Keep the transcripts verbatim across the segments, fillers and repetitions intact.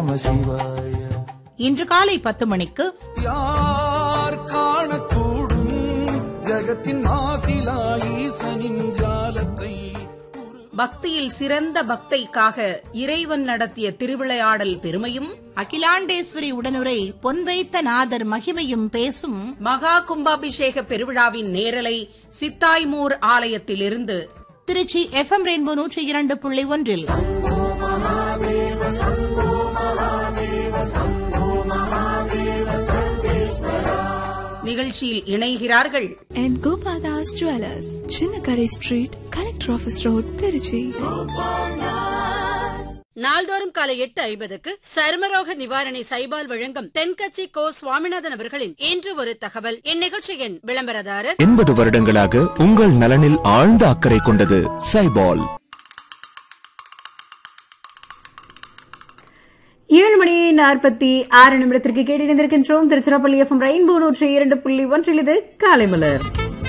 நம சிவாய. இன்று காலை பத்து மணிக்கு யார் காணக்கூடும் ஜகத்தின் மாசிலா ஈசனின் ஜாலத்தை. பக்தியில் சிறந்த பக்தைக்காக இறைவன் நடத்திய திருவிளையாடல் பெருமையும், அகிலாண்டேஸ்வரி உடனுரை பொன் வைத்த நாதர் மகிமையும் பேசும் மகா கும்பாபிஷேக பெருவிழாவின் நேரலை சித்தாய்மூர் ஆலயத்திலிருந்து திருச்சி எஃப் எம் ரெயின்போ நூற்றி இரண்டு புள்ளி ஒன்றில். நிகழ்ச்சியில் இணைகிறார்கள் and Gopaldas Jewelers, Chinnakari Street, Collector Office Road, Tiruchi. நாள்தோறும் காலை எட்டு ஐம்பதுக்கு சர்மரோக நிவாரணி சைபால் வழங்கும் தென்கட்சி கோ சுவாமிநாதன் அவர்களின் இன்று ஒரு தகவல். இந்நிகழ்ச்சியின் விளம்பரதாரர் எண்பது வருடங்களாக உங்கள் நலனில் ஆழ்ந்த அக்கறை கொண்டது சைபால். ஏழு மணி நாற்பத்தி ஆறு நிமிடத்திற்கு கேட்டிருக்கின்றோம். திருச்சிராப்பள்ளி எஃப் எம் ரெயின்போ நூற்றி இரண்டு புள்ளி ஒன்றில் இது காலை மலர்.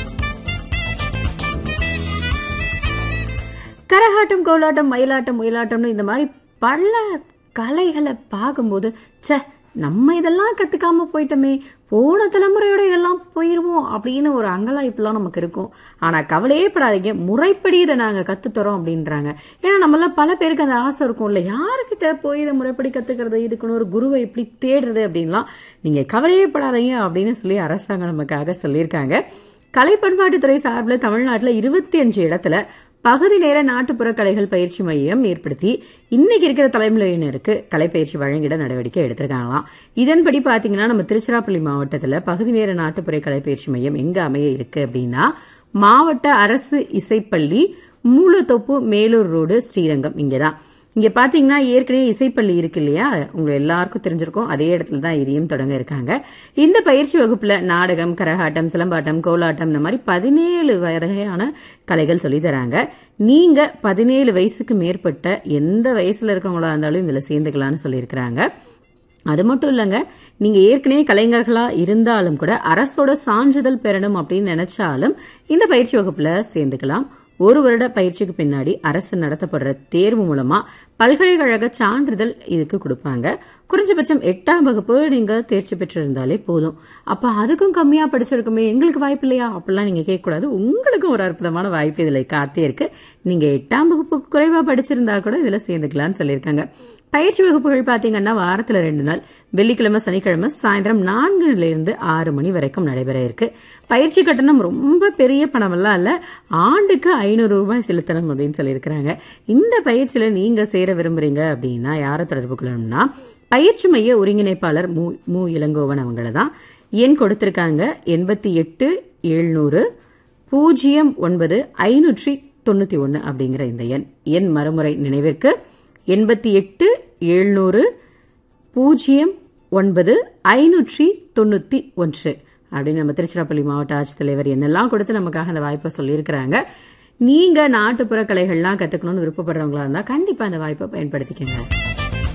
கரகாட்டம், கோலாட்டம், மயிலாட்டம், ஒயிலாட்டம்னு இந்த மாதிரி பல கலைகளை பார்க்கும்போது சே நம்ம இதெல்லாம் கத்துக்காம போயிட்டோமே, போன தலைமுறையோட இதெல்லாம் போயிருவோம் அப்படின்னு ஒரு அங்கலாய்ப்புலாம் நமக்கு இருக்கும். ஆனா கவலையே படாதீங்க, முறைப்படி இதை நாங்க கத்துத்தரோம் அப்படின்றாங்க. ஏன்னா நம்மளாம் பல பேருக்கு அந்த ஆசை இருக்கும் இல்ல, யாருக்கிட்ட போய் இதை முறைப்படி கத்துக்கிறது, இதுக்குன்னு ஒரு குருவை எப்படி தேடுறது அப்படின்லாம். நீங்க கவலையே படாதீங்க அப்படின்னு சொல்லி அரசாங்கம் நமக்காக சொல்லியிருக்காங்க. கலை பண்பாட்டுத்துறை சார்பில் தமிழ்நாட்டில் இருபத்தி அஞ்சு இடத்துல பகுதி நேர நாட்டுப்புற கலைகள் பயிற்சி மையம் ஏற்படுத்தி இன்னைக்கு இருக்கிற தலைமுறையினருக்கு கலைப்பயிற்சி வழங்கிட நடவடிக்கை எடுத்திருக்காங்களாம். இதன்படி பாத்தீங்கன்னா நம்ம திருச்சிராப்பள்ளி மாவட்டத்துல பகுதி நேர நாட்டுப்புற கலைப்பயிற்சி மையம் எங்க அமைய இருக்கு அப்படின்னா, மாவட்ட அரசு இசைப்பள்ளி, மூலத்தோப்பு, மேலூர் ரோடு, ஸ்ரீரங்கம். இங்கதான். இங்க பாத்தீங்கன்னா ஏற்கனவே இசைப்பள்ளி இருக்கு இல்லையா, உங்க எல்லாருக்கும் தெரிஞ்சிருக்கும். அதே இடத்துல தான் இதையும் தொடங்க இருக்காங்க. இந்த பயிற்சி வகுப்புல நாடகம், கரகாட்டம், சிலம்பாட்டம், கோலாட்டம் இந்த மாதிரி பதினேழு வகையான கலைகள் சொல்லி தராங்க. நீங்க பதினேழு வயசுக்கு மேற்பட்ட எந்த வயசுல இருக்கிறவங்களா இருந்தாலும் இதுல சேர்ந்துக்கலாம்னு சொல்லியிருக்கிறாங்க. அது மட்டும் இல்லைங்க, நீங்க ஏற்கனவே கலைஞர்களா இருந்தாலும் கூட அரசோட சான்றிதழ் பெறணும் அப்படின்னு நினைச்சாலும் இந்த பயிற்சி வகுப்புல சேர்ந்துக்கலாம். ஒரு வருட பயிற்சிக்கு பின்னாடி அரசு நடத்தப்படுற தேர்வு மூலமா பல்கலைக்கழக சான்றிதழ் இதுக்கு கொடுப்பாங்க. குறைஞ்சபட்சம் எட்டாம் வகுப்பு நீங்க தேர்ச்சி பெற்றிருந்தாலே போதும். அப்ப அதுக்கும் கம்மியா படிச்சிருக்குமே, எங்களுக்கு வாய்ப்பு இல்லையா அப்படிலாம் நீங்க கேட்கக்கூடாது. உங்களுக்கும் ஒரு அற்புதமான வாய்ப்பு இதுல காத்தே இருக்கு. நீங்க எட்டாம் வகுப்பு குறைவா படிச்சிருந்தா கூட இதுல சேர்ந்துக்கலாம்னு சொல்லியிருக்காங்க. பயிற்சி வகுப்புகள் பாத்தீங்கன்னா வாரத்துல ரெண்டு நாள், வெள்ளிக்கிழமை, சனிக்கிழமை சாயந்தரம் நான்குல இருந்து ஆறு மணி வரைக்கும் நடைபெற இருக்கு. பயிற்சி கட்டணம் ரொம்ப பெரிய பணம் எல்லாம் இல்ல, ஆண்டுக்கு ஐநூறு ரூபாய் செலுத்தணும் அப்படின்னு சொல்லியிருக்கிறாங்க. இந்த பயிற்சியில நீங்க சேர விரும்புறீங்க அப்படின்னா யாரை தொடர்பு கொள்ளணும்னா, பயிற்சி மைய ஒருங்கிணைப்பாளர் மு மு இளங்கோவன் அவங்கள தான். எண் கொடுத்திருக்காங்க எண்பத்தி எட்டு எழுநூறு பூஜ்ஜியம் ஒன்பது ஐநூற்றி தொண்ணூத்தி ஒன்னு அப்படிங்கிற இந்த எண். எண் மறுமுறை நினைவிற்கு எண்பத்தி எட்டு எழுநூறு பூஜ்ஜியம் ஒன்பது ஐநூற்றி தொண்ணூத்தி ஒன்று அப்படின்னு நம்ம திருச்சிராப்பள்ளி மாவட்ட ஆட்சித்தலைவர் என்னெல்லாம் கொடுத்து நமக்காக அந்த வாய்ப்பை சொல்லியிருக்கிறாங்க. நீங்க நாட்டுப்புற கலைகள்லாம் கத்துக்கணும்னு விருப்பப்படுறவங்களா இருந்தா கண்டிப்பா அந்த வாய்ப்பை பயன்படுத்திக்கங்க.